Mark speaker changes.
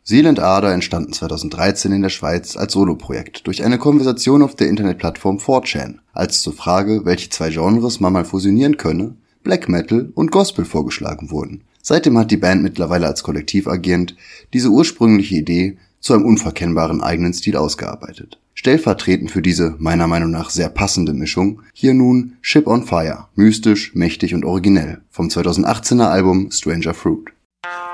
Speaker 1: Seal and Ardor entstanden 2013 in der Schweiz als Soloprojekt durch eine Konversation auf der Internetplattform 4chan, als zur Frage, welche zwei Genres man mal fusionieren könne, Black Metal und Gospel vorgeschlagen wurden. Seitdem hat die Band mittlerweile als Kollektiv agierend diese ursprüngliche Idee zu einem unverkennbaren eigenen Stil ausgearbeitet. Stellvertretend für diese meiner Meinung nach sehr passende Mischung hier nun Ship on Fire, mystisch, mächtig und originell vom 2018er Album Stranger Fruit.